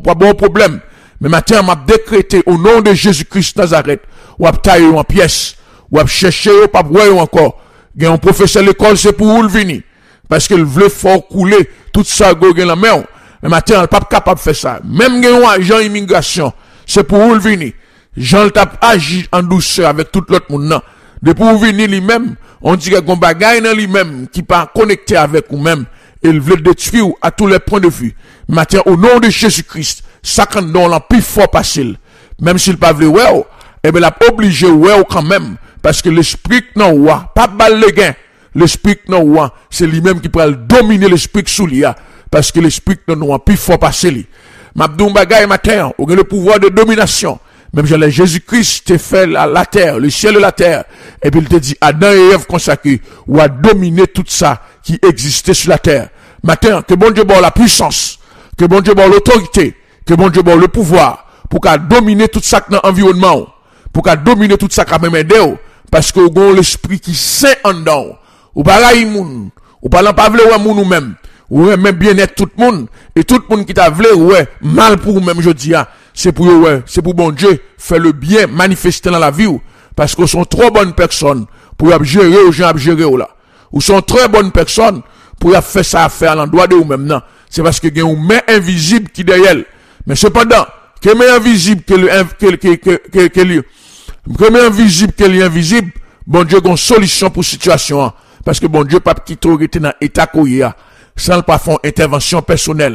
pas bon problème. Mais matin, m'a décrété au nom de Jésus-Christ Nazareth, ou a taillé en pièces, ou a cherché, ou pas voir encore. Il y a un professeur de l'école, c'est pour où le venir. Parce qu'il veut fort couler tout ça, dans la main. Mais matin, il n'est pas capable de faire ça. Même il y a un agent immigration, c'est pour où le venir. Jean t'a agi en douceur avec tout l'autre monde. Depuis où venir lui-même, on dit qu'il y a un bagage dans lui-même qui pas connecté avec vous-même. Il veut détruire à tous les points de vue. Matin, au nom de Jésus-Christ, ça quand dans la plus fort facile. Même s'il pas veut ouais, eh ben, il a obligé ouais quand même. Parce que l'esprit non wa, pas balle le gain. L'esprit non wa, c'est lui-même qui peut dominer l'esprit sous lui. Parce que l'esprit non wa, plus fort facile. M'abdou bagay matin, on a le pouvoir de domination. Même Jésus-Christ t'a fait la terre, le ciel et la terre. Et puis il te dit, Adam et Ève consacrés, ou à dominer tout ça qui existait sur la terre. Matin, que bon Dieu bon la puissance, que bon Dieu bon l'autorité, que bon Dieu bon le pouvoir, pour qu'à dominer tout ça dans l'environnement, pour qu'à dominer tout ça quand même aider, parce que vous avez l'esprit qui saint en dedans. Ou pas là, ou pas là, pas vle ou moun ou même. Ou même bien-être tout le monde, et tout le monde qui t'a vle, ouais, mal pour vous même, je dis, c'est pour ouais, c'est pour bon Dieu faire le bien manifester dans la vie parce que sont trop bonnes personnes pour gérer aux gens gérer là ou sont très bonnes personnes pour faire ça à faire à l'endroit de vous même non c'est parce que il y a une main invisible qui derrière mais cependant que main invisible que main invisible que l'invisible bon Dieu a une solution pour situation parce que bon Dieu pas qui t'aurait dans état koya sans pas faire intervention personnelle.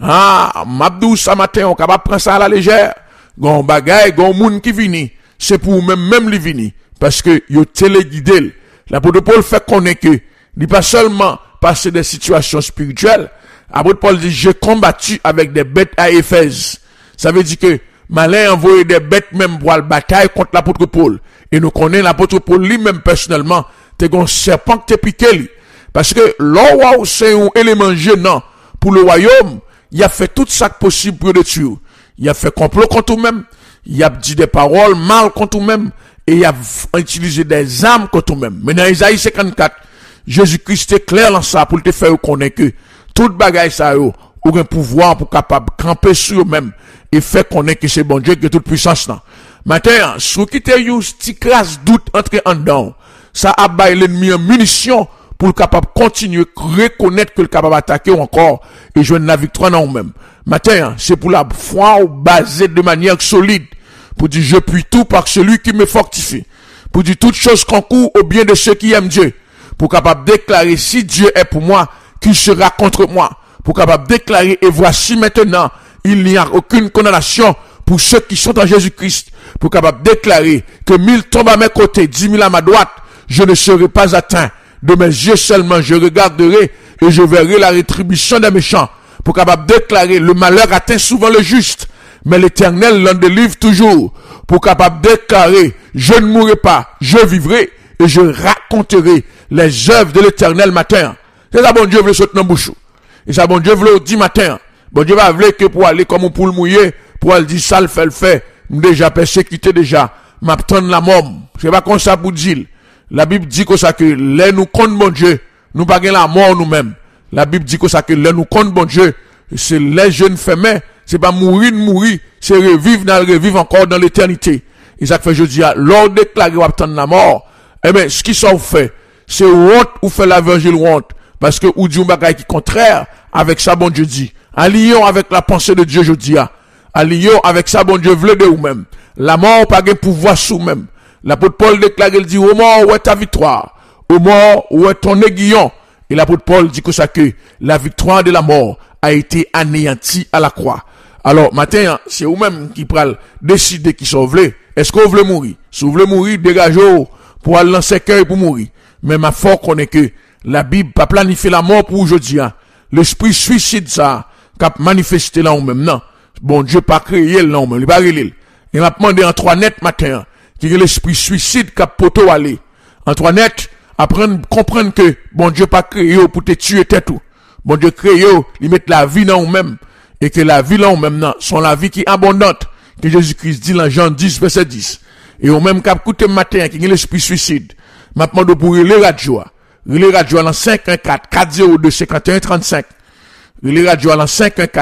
Ah, m'abdou ça matin, on capable prendre ça à la légère. Gon bagay, gon moun qui vini, c'est pour même li vini parce que yo téléguidé. L'apôtre Paul fait connaître que il pas seulement passer des situations spirituelles. L'apôtre Paul dit j'ai combattu avec des bêtes à Éphèse. Ça veut dire que malin envoyé des bêtes même pour la bataille contre l'apôtre Paul. Et nous connaissons l'apôtre Paul lui-même personnellement, t'es gon serpent qui te piqué lui. Parce que l'eau c'est un élément gênant pour le royaume. Il a fait tout ça possible pour le tuer. Il a fait complot contre vous-même. Il a dit des paroles mal contre vous-même. Et il a utilisé des armes contre vous-même. Mais dans Isaïe 54, Jésus-Christ est clair dans ça pour te faire connaître que toute bagaille ça a un pouvoir pour capable camper sur eux-mêmes et faire connaître que c'est bon Dieu qui a toute puissance là. Maintenant, si vous quittez une petite crasse doute entre en dedans, ça a baillé l'ennemi en munitions pour le capable continuer reconnaître que le capable attaquer encore et joindre la victoire dans nous-mêmes. Matin, c'est pour la foi basée de manière solide pour dire je puis tout par celui qui me fortifie. Pour dire toutes choses concourent au bien de ceux qui aiment Dieu. Pour capable déclarer si Dieu est pour moi, qui sera contre moi. Pour capable déclarer et voici maintenant, il n'y a aucune condamnation pour ceux qui sont en Jésus-Christ. Pour capable déclarer que 1000 tombent à mes côtés, 10 000 à ma droite, je ne serai pas atteint. De mes yeux seulement, je regarderai et je verrai la rétribution des méchants. Pour capable déclarer, le malheur atteint souvent le juste, mais l'Éternel l'en délivre toujours. Pour capable déclarer, je ne mourrai pas, je vivrai et je raconterai les œuvres de l'Éternel matin. C'est ça bon Dieu veut sauter dans le bouchon. Et ça bon Dieu veut dire matin. Bon Dieu va vouloir que pour aller comme un poule mouillé, pour aller dire ça le fait. Déjà persécuté déjà, m'attendre la mort. C'est pas comme ça pour dire. La Bible dit que ça que les nous compte bon Dieu, nous pas la mort nous-mêmes. La Bible dit que ça que les nous compte bon Dieu, c'est les jeunes femmes, c'est pas mourir, c'est revivre encore dans l'éternité. Et ça fait je dis, l'ordre déclaré ou attendre la mort, eh ben, ce qui sont fait, c'est honte ou fait l'évangile honte. Parce que ou dit un bagage qui contraire avec ça bon Dieu dit. Allions avec la pensée de Dieu je dis, allions avec ça bon Dieu veut de vous-même. La mort pas de pouvoir sous même. L'apôtre Paul déclare, il dit, au mort, où est ta victoire? Au mort, où est ton aiguillon? Et l'apôtre Paul dit que ça que la victoire de la mort a été anéantie à la croix. Alors, matin, c'est vous-même qui pral décider qui sont voulez. Est-ce que vous voulez mourir? Si vous voulez mourir, dégagez-vous pour aller dans ce cœur pour mourir. Mais ma foi connaît que la Bible pas planifié la mort pour aujourd'hui. L'esprit suicide ça, qu'a manifesté là vous-même, non. Bon Dieu pas créé là vous-même, il pas relé. Il m'a demandé en 3 net matin, qui est l'esprit suicide qui a poto aller. Antoinette, apprendre, comprendre que bon Dieu pas créé pour te tuer tout. Bon Dieu créé, il met la vie dans vous-même. Et que la vie là vous-même, sont la vie qui est abondante. Que Jésus-Christ dit dans Jean 10, verset 10. Et au même cap, écoutez matin, qui est l'esprit suicide. Maintenant, pour les radios. Les radios dans 514 402 51 35. Les radios dans 514